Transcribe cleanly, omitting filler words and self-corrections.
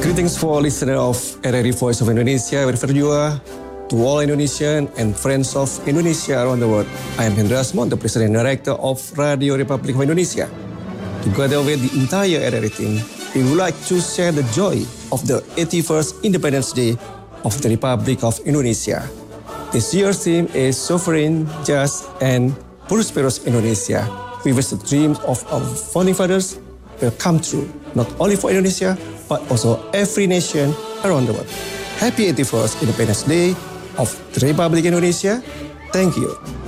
Greetings for listener of RRI Voice of Indonesia, wherever you are, to all Indonesian and friends of Indonesia around the world. I am Hendra Asmon, the President and Director of Radio Republic of Indonesia. Together with the entire RRI team, we would like to share the joy of the 81st Independence Day of the Republic of Indonesia. This year's theme is Sovereign, Just, and Prosperous Indonesia. We wish the dreams of our founding fathers will come true, not only for Indonesia, but also every nation around the world. Happy 81st Independence Day of the Republic of Indonesia. Thank you.